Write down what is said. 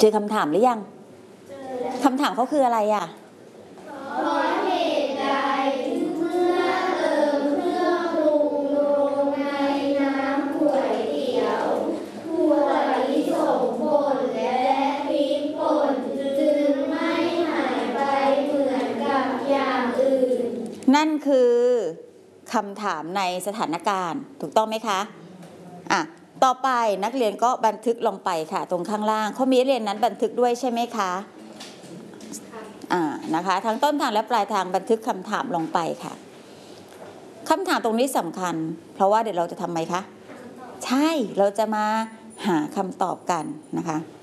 เจอคำถามหรือยังคำถามเขาคืออะไรอ่ะเพราะเหตุใดเมื่อเติมเครื่องปรุงลงในน้ำก๋วยเตี๋ยวถั่วลิสงป่นและพริกป่นจึงไม่หายไปเหมือนกับอย่างอื่นนั่นคือคำถามในสถานการณ์ถูกต้องไหมคะต่อไปนักเรียนก็บันทึกลงไปค่ะตรงข้างล่างเขามีเรียนนั้นบันทึกด้วยใช่ไหมคะนะคะทั้งต้นทางและปลายทางบันทึกคำถามลงไปค่ะคำถามตรงนี้สำคัญเพราะว่าเดี๋ยวเราจะทำไมคะใช่เราจะมาหาคำตอบกันนะคะ